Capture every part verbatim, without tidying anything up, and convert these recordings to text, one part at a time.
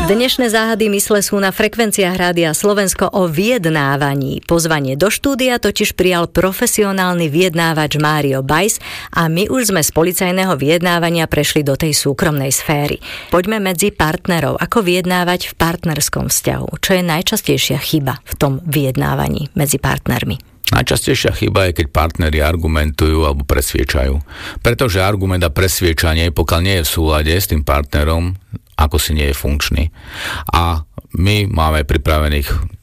Dnešné záhady mysle sú na frekvenciách Rádia Slovensko o vyjednávaní. Pozvanie do štúdia totiž prijal profesionálny vyjednávač Mário Bajs a my už sme z policajného vyjednávania prešli do tej súkromnej sféry. Poďme medzi partnerov. Ako vyjednávať v partnerskom vzťahu? Čo je najčastejšia chyba v tom vyjednávaní medzi partnermi? Najčastejšia chyba je, keď partneri argumentujú alebo presviečajú. Pretože argument a presviečanie, pokiaľ nie je v súlade s tým partnerom, ako si nie je funkčný. A my máme pripravených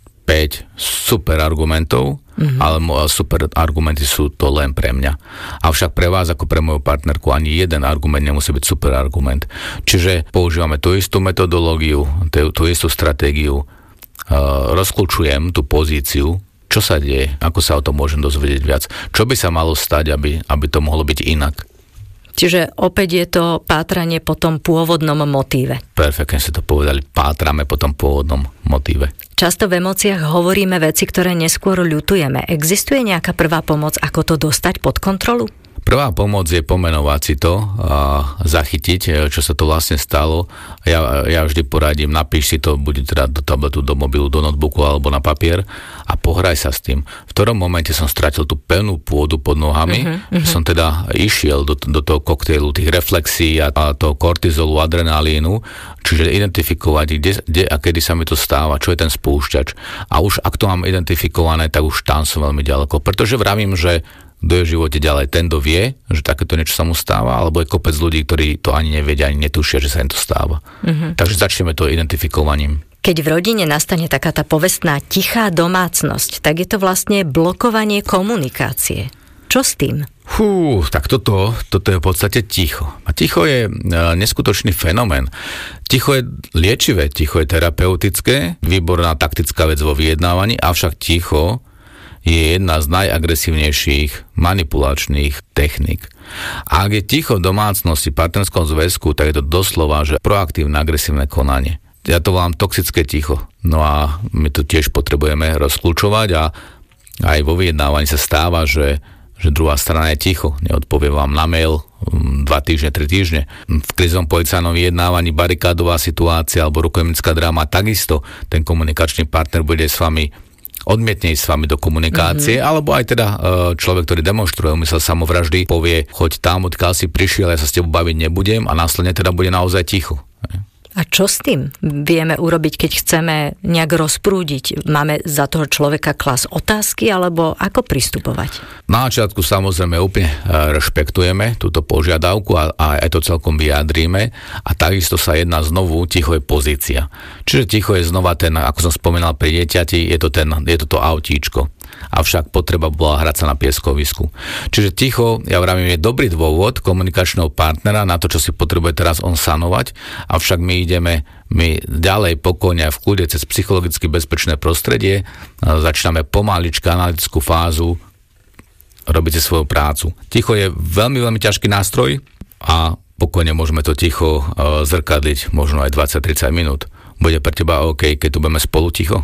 päť super argumentov, mm-hmm. ale super argumenty sú to len pre mňa. Avšak pre vás, ako pre moju partnerku, ani jeden argument nemusí byť super argument. Čiže používame tú istú metodológiu, tú, tú istú stratégiu, uh, rozkľúčujem tú pozíciu, čo sa deje, ako sa o tom môžem dozvedieť viac, čo by sa malo stať, aby, aby to mohlo byť inak. Čiže opäť je to pátranie po tom pôvodnom motíve. Perfektne ste to povedali, pátrame po tom pôvodnom motíve. Často v emóciách hovoríme veci, ktoré neskôr ľutujeme. Existuje nejaká prvá pomoc, ako to dostať pod kontrolu? Prvá pomoc je pomenovať si to a zachytiť, čo sa to vlastne stalo. Ja, ja vždy poradím, napíš si to, buď teda do tabletu, do mobilu, do notebooku alebo na papier a pohraj sa s tým. V ktorom momente som stratil tú pevnú pôdu pod nohami, uh-huh, uh-huh. som teda išiel do, do toho koktejlu tých reflexí a, a toho kortizolu, adrenalínu, čiže identifikovať, kde, kde a kedy sa mi to stáva, čo je ten spúšťač. A už ak to mám identifikované, tak už tam som veľmi ďaleko. Pretože vravím, že kto je v živote ďalej, ten, kto vie, že takéto niečo sa mu stáva, alebo je kopec ľudí, ktorí to ani nevedia, ani netušia, že sa im to stáva. Mm-hmm. Takže začneme to identifikovaním. Keď v rodine nastane taká tá povestná tichá domácnosť, tak je to vlastne blokovanie komunikácie. Čo s tým? Fú, tak toto, toto je v podstate ticho. A ticho je e, neskutočný fenomén. Ticho je liečivé, ticho je terapeutické, výborná taktická vec vo vyjednávaní, avšak ticho je jedna z najagresívnejších manipulačných techník. A ak je ticho v domácnosti, partnerskom zväzku, tak je to doslova, že proaktívne agresívne konanie. Ja to volám toxické ticho. No a my to tiež potrebujeme rozkľúčovať a aj vo vyjednávaní sa stáva, že, že druhá strana je ticho. Neodpovie vám na mail dva týždne, tri týždne. V krizovom policajnom vyjednávaní barikádová situácia alebo rukojemnická dráma, takisto ten komunikačný partner bude s vami odmietne ísť s vami do komunikácie, mm-hmm. alebo aj teda človek, ktorý demonstruje úmysel samovraždy, povie, choď tam, odkiaľ si prišiel, ja sa s tebou baviť nebudem a následne teda bude naozaj ticho. A čo s tým vieme urobiť, keď chceme nejak rozprúdiť? Máme za toho človeka klas otázky, alebo ako pristupovať? Na začiatku samozrejme úplne rešpektujeme túto požiadavku a, a aj to celkom vyjadríme a takisto sa jedná znovu, ticho je pozícia. Čiže ticho je znova ten, ako som spomínal pri dieťati, je to, ten, je to to autíčko. Avšak potreba bola hrať sa na pieskovisku. Čiže ticho, ja vravím, je dobrý dôvod komunikačného partnera na to, čo si potrebuje teraz on sanovať, avšak my ideme my ďalej pokojne v kľude cez psychologicky bezpečné prostredie, začíname pomalička analytickú fázu, robíte svoju prácu. Ticho je veľmi, veľmi ťažký nástroj a pokojne môžeme to ticho zrkadliť možno aj dvadsať tridsať minút. Bude pre teba OK, keď tu budeme spolu ticho?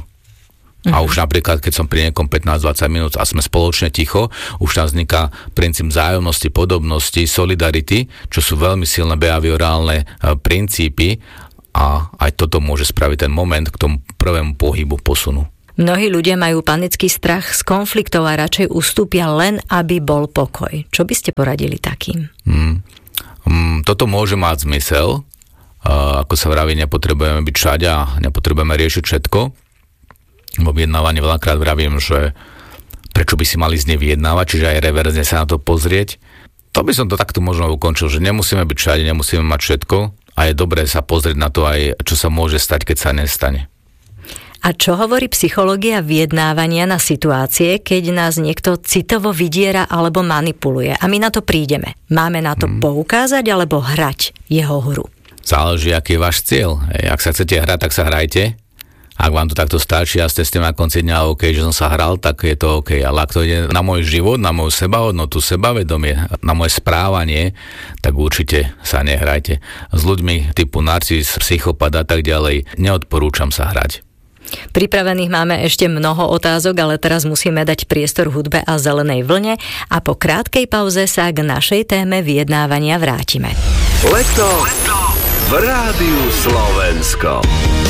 A už napríklad, keď som pri niekom pätnásť dvadsať minút a sme spoločne ticho, už tam vzniká princíp vzájomnosti, podobnosti, solidarity, čo sú veľmi silné behaviorálne princípy a aj toto môže spraviť ten moment k tomu prvému pohybu, posunu. Mnohí ľudia majú panický strach z konfliktov a radšej ustúpia len, aby bol pokoj. Čo by ste poradili takým? Hmm. Hmm, toto môže mať zmysel. Uh, ako sa vraví, nepotrebujeme byť všade a nepotrebujeme riešiť všetko. Vo vyjednávaní veľakrát vravím, že prečo by si mali z nej vyjednávať, čiže aj reverzne sa na to pozrieť. To by som to takto možno ukončil, že nemusíme byť všade, nemusíme mať všetko a je dobré sa pozrieť na to aj, čo sa môže stať, keď sa nestane. A čo hovorí psychológia vyjednávania na situácie, keď nás niekto citovo vydiera alebo manipuluje a my na to prídeme? Máme na to hmm. poukázať alebo hrať jeho hru? Záleží, aký je váš cieľ. Ak sa chcete hrať, tak sa hrajte. Ak vám to takto stačí a ste s tým na konci dňa OK, že som sa hral, tak je to OK. Ale ak to ide na môj život, na moju sebahodnotu, sebavedomie, na moje správanie, tak určite sa nehrajte. S ľuďmi typu narcis, psychopat a tak ďalej neodporúčam sa hrať. Pripravených máme ešte mnoho otázok, ale teraz musíme dať priestor hudbe a zelenej vlne a po krátkej pauze sa k našej téme vyjednávania vrátime. Leto v Rádiu Slovensko.